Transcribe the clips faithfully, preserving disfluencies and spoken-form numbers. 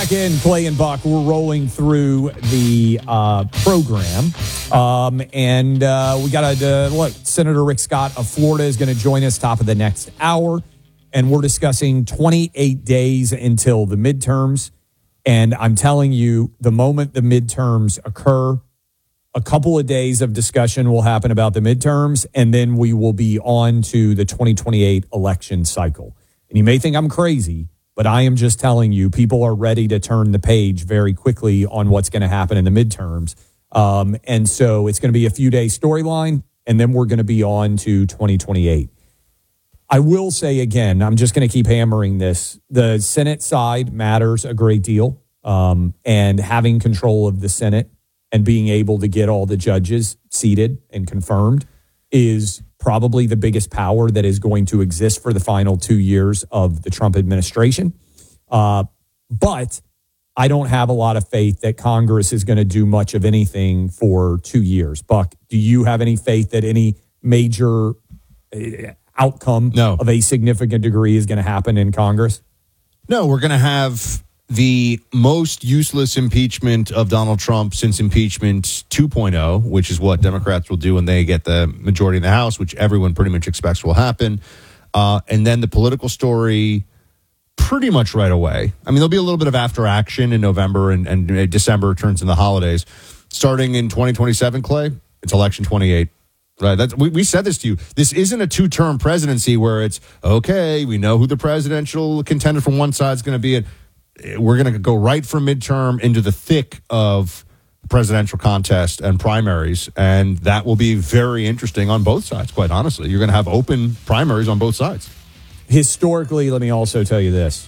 Back in Clay and Buck, we're rolling through the uh, program, um, and uh, we got to uh, look. Senator Rick Scott of Florida is going to join us top of the next hour, and we're discussing twenty-eight days until the midterms. And I'm telling you, the moment the midterms occur, a couple of days of discussion will happen about the midterms, and then we will be on to the twenty twenty-eight election cycle. And you may think I'm crazy, but I am just telling you, people are ready to turn the page very quickly on what's going to happen in the midterms. Um, and so it's going to be a few day storyline, and then we're going to be on to twenty twenty-eight. I will say again, I'm just going to keep hammering this. The Senate side matters a great deal, um, and having control of the Senate and being able to get all the judges seated and confirmed is probably the biggest power that is going to exist for the final two years of the Trump administration. Uh, but I don't have a lot of faith that Congress is going to do much of anything for two years. Buck, do you have any faith that any major outcome no. of a significant degree is going to happen in Congress? No, we're going to have the most useless impeachment of Donald Trump since impeachment two point oh, which is what Democrats will do when they get the majority in the House, which everyone pretty much expects will happen. Uh, and then the political story pretty much right away. I mean, there'll be a little bit of after action in November, and, and December turns into the holidays. Starting in twenty twenty-seven, Clay, it's election twenty-eight. Right. That's, we, we said this to you. This isn't a two-term presidency where it's, okay, we know who the presidential contender from one side is going to be. And we're going to go right from midterm into the thick of presidential contest and primaries, and that will be very interesting on both sides, quite honestly. You're going to have open primaries on both sides. Historically, let me also tell you this.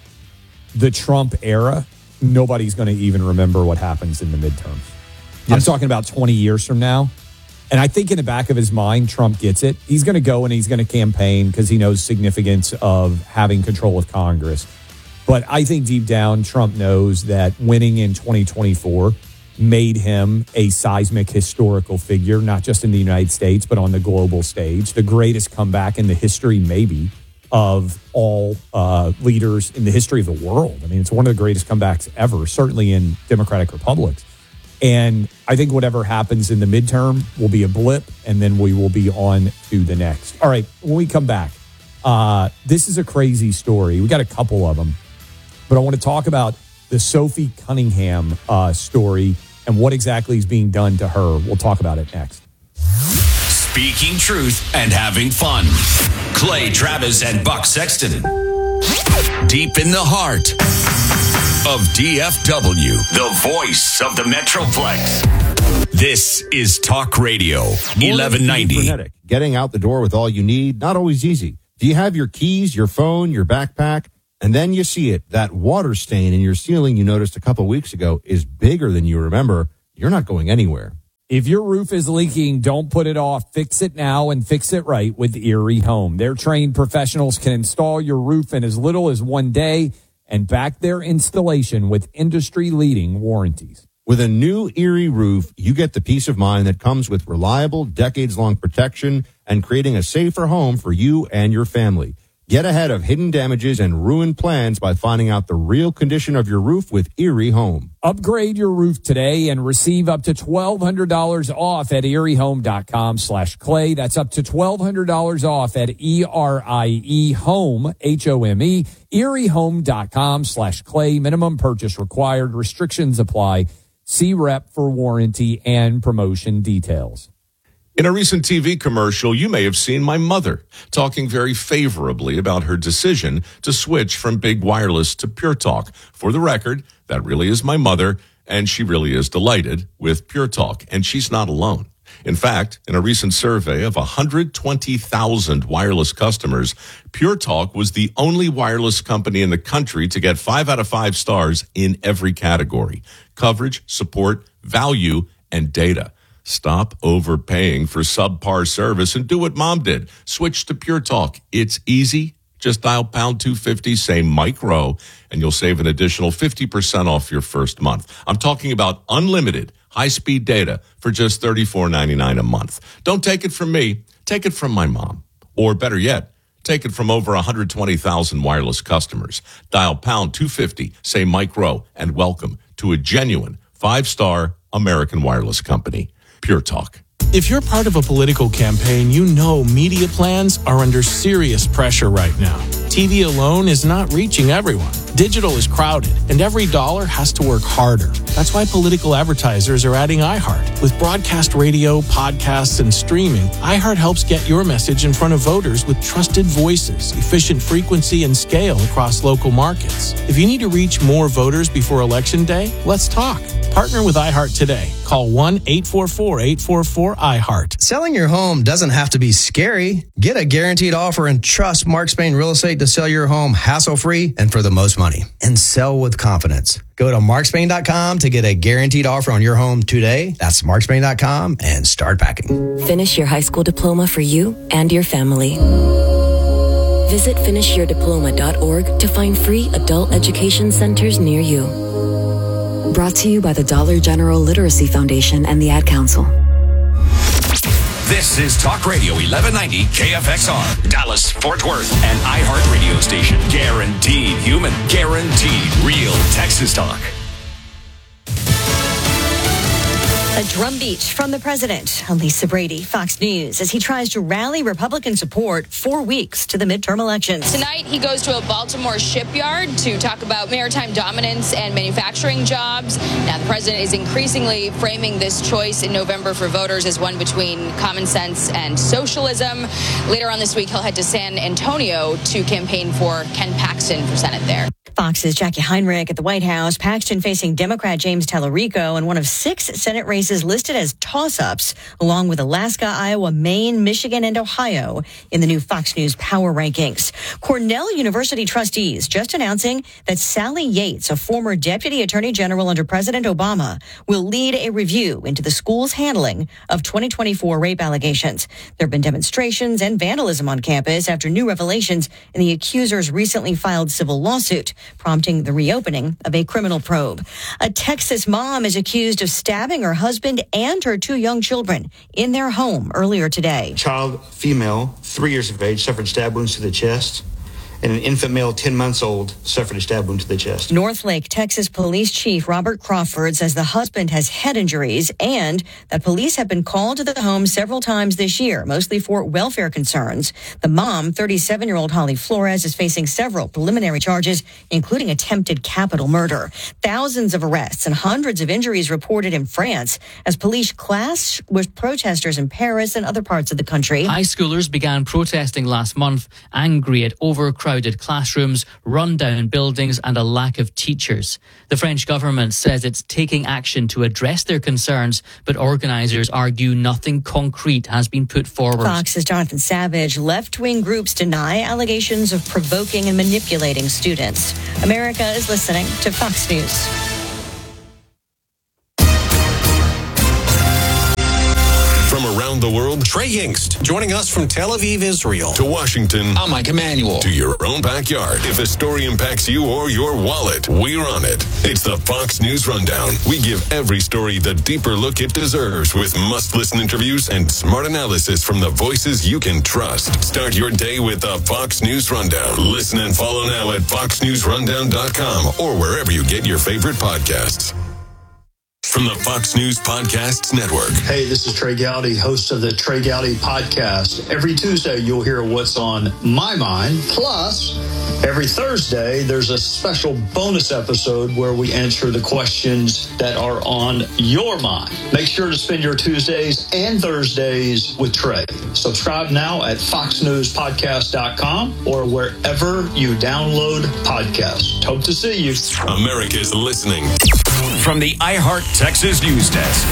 The Trump era, nobody's going to even remember what happens in the midterms. Yes. I'm talking about twenty years from now. And I think in the back of his mind, Trump gets it. He's going to go and he's going to campaign because he knows significance of having control of Congress. But I think deep down, Trump knows that winning in twenty twenty-four made him a seismic historical figure, not just in the United States, but on the global stage. The greatest comeback in the history, maybe, of all uh, leaders in the history of the world. I mean, it's one of the greatest comebacks ever, certainly in democratic republics. And I think whatever happens in the midterm will be a blip, and then we will be on to the next. All right, when we come back, uh, this is a crazy story. We got a couple of them. But I want to talk about the Sophie Cunningham uh, story and what exactly is being done to her. We'll talk about it next. Speaking truth and having fun. Clay Travis and Buck Sexton. Deep in the heart of D F W, the voice of the Metroplex. This is Talk Radio, eleven ninety. Getting out the door with all you need, not always easy. Do you have your keys, your phone, your backpack? And then you see it. That water stain in your ceiling you noticed a couple weeks ago is bigger than you remember. You're not going anywhere. If your roof is leaking, don't put it off. Fix it now and fix it right with Erie Home. Their trained professionals can install your roof in as little as one day and back their installation with industry-leading warranties. With a new Erie roof, you get the peace of mind that comes with reliable, decades-long protection and creating a safer home for you and your family. Get ahead of hidden damages and ruined plans by finding out the real condition of your roof with Erie Home. Upgrade your roof today and receive up to twelve hundred dollars off at eriehome.com slash clay. That's up to twelve hundred dollars off at E R I E home, H O M E, eriehome.com slash clay. Minimum purchase required. Restrictions apply. See rep for warranty and promotion details. In a recent T V commercial, you may have seen my mother talking very favorably about her decision to switch from big wireless to Pure Talk. For the record, that really is my mother, and she really is delighted with Pure Talk, and she's not alone. In fact, in a recent survey of one hundred twenty thousand wireless customers, Pure Talk was the only wireless company in the country to get five out of five stars in every category: coverage, support, value, and data. Stop overpaying for subpar service and do what Mom did. Switch to Pure Talk. It's easy. Just dial pound two fifty, say micro, and you'll save an additional fifty percent off your first month. I'm talking about unlimited high-speed data for just thirty-four ninety-nine a month. Don't take it from me. Take it from my mom. Or better yet, Take it from over one hundred twenty thousand wireless customers. Dial pound two fifty, say Mike Rowe, and welcome to a genuine five-star American wireless company. Pure Talk. If you're part of a political campaign, you know media plans are under serious pressure right now. T V alone is not reaching everyone. Digital is crowded, and every dollar has to work harder. That's why political advertisers are adding iHeart. With broadcast radio, podcasts, and streaming, iHeart helps get your message in front of voters with trusted voices, efficient frequency, and scale across local markets. If you need to reach more voters before Election Day, let's talk. Partner with iHeart today. Call one eight four four, eight four four, iHeart. Selling your home doesn't have to be scary. Get a guaranteed offer and trust Mark Spain Real Estate to sell your home hassle-free and for the most money. And sell with confidence. Go to mark spain dot com to get a guaranteed offer on your home today. That's mark spain dot com and start packing. Finish your high school diploma for you and your family. Visit finish your diploma dot org to find free adult education centers near you. Brought to you by the Dollar General Literacy Foundation and the Ad Council. This is Talk Radio eleven ninety K F X R, Dallas, Fort Worth, and iHeart Radio Station. Guaranteed human, guaranteed real Texas talk. A drumbeat from the president, Lisa Brady, Fox News, as he tries to rally Republican support four weeks to the midterm elections. Tonight, he goes to a Baltimore shipyard to talk about maritime dominance and manufacturing jobs. Now, the president is increasingly framing this choice in November for voters as one between common sense and socialism. Later on this week, he'll head to San Antonio to campaign for Ken Paxton for Senate there. Fox's Jackie Heinrich at the White House. Paxton facing Democrat James Tallarico in one of six Senate races listed as toss-ups, along with Alaska, Iowa, Maine, Michigan, and Ohio in the new Fox News Power Rankings. Cornell University trustees just announcing that Sally Yates, a former deputy attorney general under President Obama, will lead a review into the school's handling of twenty twenty-four rape allegations. There have been demonstrations and vandalism on campus after new revelations in the accuser's recently filed civil lawsuit, prompting the reopening of a criminal probe. A Texas mom is accused of stabbing her husband and her two young children in their home earlier today. Child, female, three years of age, suffered stab wounds to the chest. And an infant male, ten months old, suffered a stab wound to the chest. Northlake, Texas Police Chief Robert Crawford says the husband has head injuries and that police have been called to the home several times this year, mostly for welfare concerns. The mom, thirty-seven-year-old Holly Flores, is facing several preliminary charges, including attempted capital murder. Thousands of arrests and hundreds of injuries reported in France as police clashed with protesters in Paris and other parts of the country. High schoolers began protesting last month, angry at overcrowded classrooms, run-down buildings and a lack of teachers. The French government says it's taking action to address their concerns, but organisers argue nothing concrete has been put forward. Fox's Jonathan Savage. Left-wing groups deny allegations of provoking and manipulating students. America is listening to Fox News. From around the world, Trey Yingst, joining us from Tel Aviv, Israel. To Washington, I'm Mike Emanuel. To your own backyard. If a story impacts you or your wallet, we're on it. It's the Fox News Rundown. We give every story the deeper look it deserves with must-listen interviews and smart analysis from the voices you can trust. Start your day with the Fox News Rundown. Listen and follow now at fox news rundown dot com or wherever you get your favorite podcasts. From the Fox News Podcasts Network. Hey, this is Trey Gowdy, host of the Trey Gowdy Podcast. Every Tuesday, you'll hear what's on my mind. Plus, every Thursday, there's a special bonus episode where we answer the questions that are on your mind. Make sure to spend your Tuesdays and Thursdays with Trey. Subscribe now at fox news podcast dot com or wherever you download podcasts. Hope to see you. America's listening. From the iHeart Texas News Desk.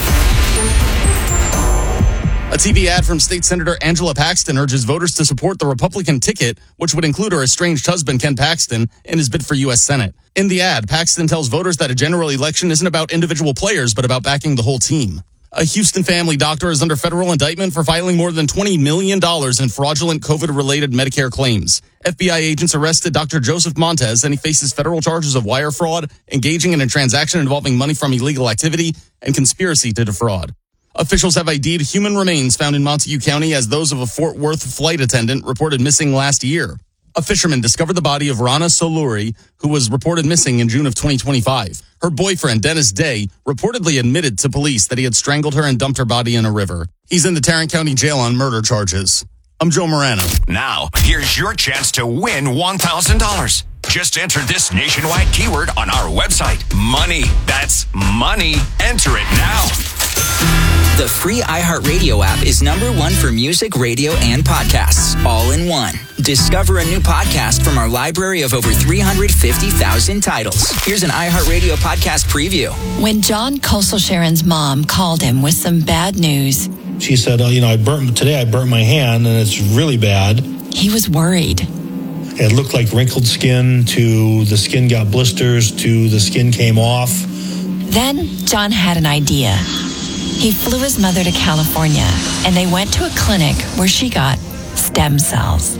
A T V ad from State Senator Angela Paxton urges voters to support the Republican ticket, which would include her estranged husband, Ken Paxton, in his bid for U S Senate. In the ad, Paxton tells voters that a general election isn't about individual players, but about backing the whole team. A Houston family doctor is under federal indictment for filing more than twenty million dollars in fraudulent COVID-related Medicare claims. F B I agents arrested Doctor Joseph Montez, and he faces federal charges of wire fraud, engaging in a transaction involving money from illegal activity, and conspiracy to defraud. Officials have ID'd human remains found in Montague County as those of a Fort Worth flight attendant reported missing last year. A fisherman discovered the body of Rana Soluri, who was reported missing in June of twenty twenty-five. Her boyfriend, Dennis Day, reportedly admitted to police that he had strangled her and dumped her body in a river. He's in the Tarrant County Jail on murder charges. I'm Joe Morano. Now, here's your chance to win one thousand dollars. Just enter this nationwide keyword on our website. Money. That's money. Enter it now. The free iHeartRadio app is number one for music, radio, and podcasts, all in one. Discover a new podcast from our library of over three hundred fifty thousand titles. Here's an iHeartRadio podcast preview. When John Kosel-Sharon's mom called him with some bad news, she said, oh, you know, I burnt today I burnt my hand and it's really bad. He was worried. It looked like wrinkled skin to the skin got blisters to the skin came off. Then John had an idea. He flew his mother to California, and they went to a clinic where she got stem cells.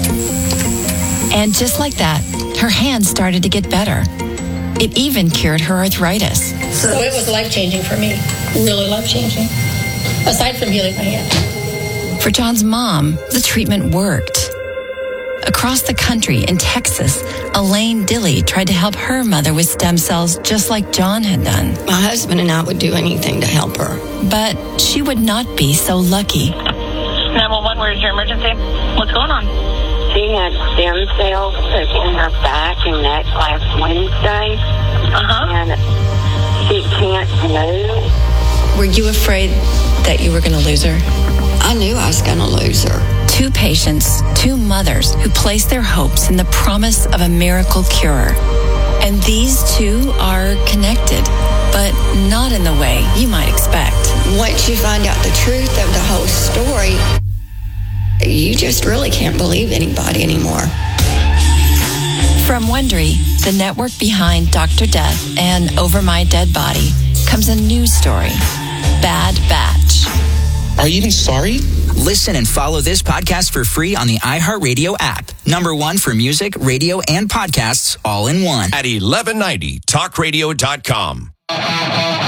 And just like that, her hand started to get better. It even cured her arthritis. So it was life-changing for me, really life-changing, aside from healing my hand. For John's mom, the treatment worked. Across the country, in Texas, Elaine Dilley tried to help her mother with stem cells just like John had done. My husband and I would do anything to help her. But she would not be so lucky. nine one one, where's your emergency? What's going on? She had stem cells in her back and neck last Wednesday. Uh-huh. And she can't move. Were you afraid that you were going to lose her? I knew I was going to lose her. Two patients, two mothers who placed their hopes in the promise of a miracle cure. And these two are connected, but not in the way you might expect. Once you find out the truth of the whole story, you just really can't believe anybody anymore. From Wondery, the network behind Doctor Death and Over My Dead Body, comes a news story, Bad Batch. Are you even sorry? Listen and follow this podcast for free on the iHeartRadio app. Number one for music, radio, and podcasts, all in one. At eleven ninety talk radio dot com.